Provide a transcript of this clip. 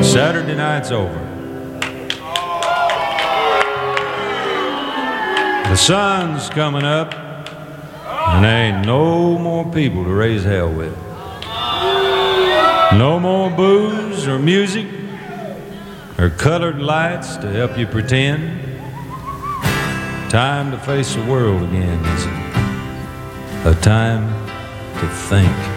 Saturday night's over. The sun's coming up, and there ain't no more people to raise hell with. No more booze or music or colored lights to help you pretend. Time to face the world again is a time to think.